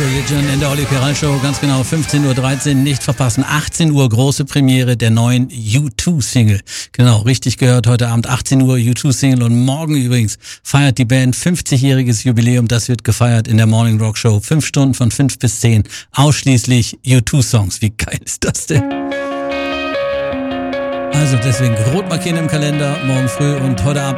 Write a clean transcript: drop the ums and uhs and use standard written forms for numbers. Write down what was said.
Religion in der Oli Peral Show, ganz genau 15.13 Uhr, nicht verpassen. 18 Uhr große Premiere der neuen U2-Single. Genau, richtig gehört, heute Abend 18 Uhr U2-Single und morgen übrigens feiert die Band 50-jähriges Jubiläum. Das wird gefeiert in der Morning Rock Show. 5 Stunden von 5 bis 10, ausschließlich U2-Songs. Wie geil ist das denn? Also deswegen rot markieren im Kalender, morgen früh und heute Abend